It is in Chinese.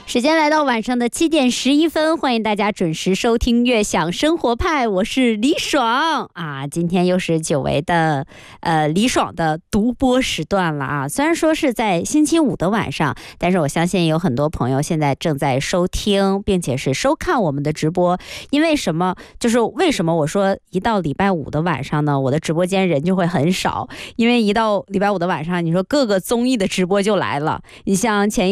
时间来到晚上的7点11分，欢迎大家准时收听悦享生活派，我是李爽啊。今天又是久违的李爽的独播时段了啊。虽然说是在星期五的晚上，但是我相信有很多朋友现在正在收听，并且是收看我们的直播。因为什么？就是为什么我说一到礼拜五的晚上呢，我的直播间人就会很少，因为一到礼拜五的晚上，你说各个综艺的直播就来了。你像前